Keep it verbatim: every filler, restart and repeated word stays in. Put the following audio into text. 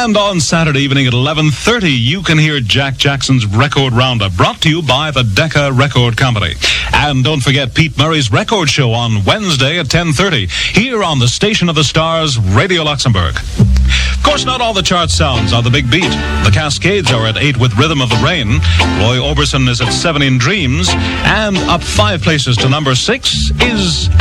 And on Saturday evening at eleven thirty, you can hear Jack Jackson's Record Roundup, brought to you by the Decca Record Company. And don't forget Pete Murray's Record Show on Wednesday at ten thirty, here on the Station of the Stars, Radio Luxembourg. Of course, not all the chart sounds are the big beat. The Cascades are at eight with Rhythm of the Rain. Roy Orbison is at seven in Dreams. And up five places to number six is